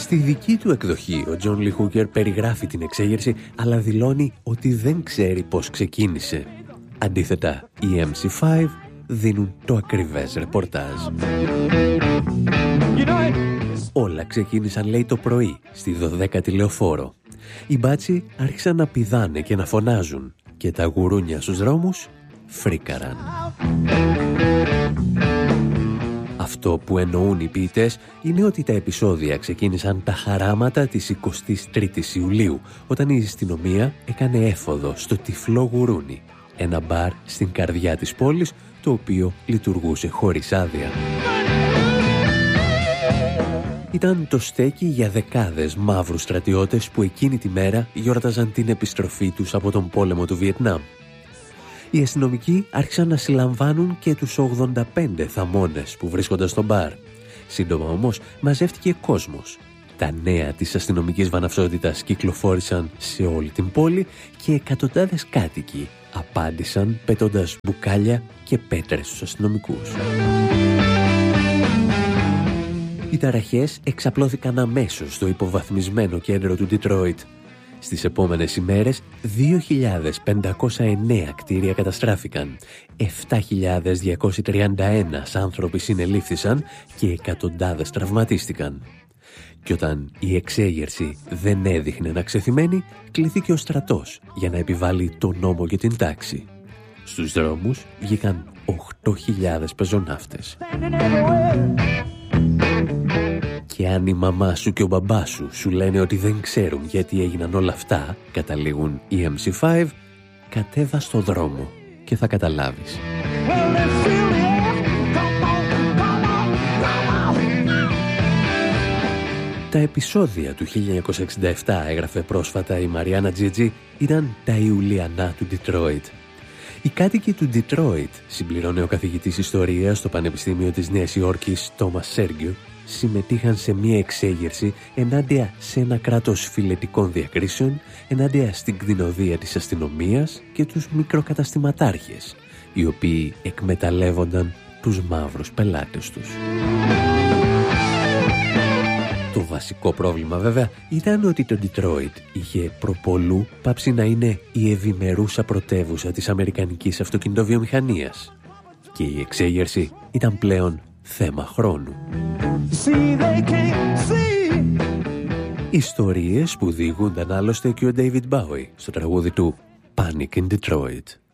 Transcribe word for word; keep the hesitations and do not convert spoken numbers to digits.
Στη δική του εκδοχή, ο Τζον Λι Χούκερ περιγράφει την εξέγερση, αλλά δηλώνει ότι δεν ξέρει πώς ξεκίνησε. Αντίθετα, οι εμ σι φάιβ δίνουν το ακριβές ρεπορτάζ. Όλα ξεκίνησαν, λέει, το πρωί, στη δωδέκατη λεωφόρο. Οι μπάτσοι άρχισαν να πηδάνε και να φωνάζουν και τα γουρούνια στους δρόμους φρίκαραν. Αυτό που εννοούν οι ποιητές είναι ότι τα επεισόδια ξεκίνησαν τα χαράματα της εικοστής τρίτης Ιουλίου, όταν η αστυνομία έκανε έφοδο στο Τυφλό Γουρούνι, ένα μπαρ στην καρδιά της πόλης, το οποίο λειτουργούσε χωρίς άδεια. Ήταν το στέκι για δεκάδες μαύρους στρατιώτες που εκείνη τη μέρα γιόρταζαν την επιστροφή τους από τον πόλεμο του Βιετνάμ. Οι αστυνομικοί άρχισαν να συλλαμβάνουν και τους ογδόντα πέντε θαμώνες που βρίσκονταν στο μπαρ. Σύντομα όμως μαζεύτηκε κόσμος. Τα νέα της αστυνομικής βαναυσότητας κυκλοφόρησαν σε όλη την πόλη και εκατοντάδες κάτοικοι απάντησαν πετώντας μπουκάλια και πέτρες στους αστυνομικούς. Οι ταραχές εξαπλώθηκαν αμέσως στο υποβαθμισμένο κέντρο του Ντιτρόιτ. Στις επόμενες ημέρες, δύο χιλιάδες πεντακόσια εννέα κτίρια καταστράφηκαν, επτά χιλιάδες διακόσιοι τριάντα ένα άνθρωποι συνελήφθησαν και εκατοντάδες τραυματίστηκαν. Και όταν η εξέγερση δεν έδειχνε να ξεθυμένει, κληθήκε ο στρατός για να επιβάλει τον νόμο και την τάξη. Στους δρόμους βγήκαν οκτώ χιλιάδες πεζοναύτες. Και αν η μαμά σου και ο μπαμπάς σου σου λένε ότι δεν ξέρουν γιατί έγιναν όλα αυτά, καταλήγουν οι εμ σι φάιβ, κατέβα στο δρόμο και θα καταλάβεις. Τα επεισόδια του χίλια εννιακόσια εξήντα επτά, έγραφε πρόσφατα η Μαριάννα Τζίτζι, ήταν τα Ιουλιανά του Ντιτρόιτ. Οι κάτοικοι του Ντιτρόιτ, συμπληρώνει ο καθηγητής ιστορίας στο Πανεπιστήμιο της Νέας Υόρκης, Τόμας Σέργιου, συμμετείχαν σε μία εξέγερση ενάντια σε ένα κράτος φιλετικών διακρίσεων, ενάντια στην κτηνοδεία της αστυνομίας και τους μικροκαταστηματάρχες, οι οποίοι εκμεταλλεύονταν τους μαύρους πελάτες τους. Το βασικό πρόβλημα βέβαια ήταν ότι το Ντιτρόιτ είχε προπολού πάψει να είναι η ευημερούσα πρωτεύουσα της αμερικανικής αυτοκινητοβιομηχανίας και η εξέγερση ήταν πλέον θέμα χρόνου. See, see. Ιστορίες που διηγούνταν άλλωστε και ο David Bowie στο τραγούδι του Panic in Detroit.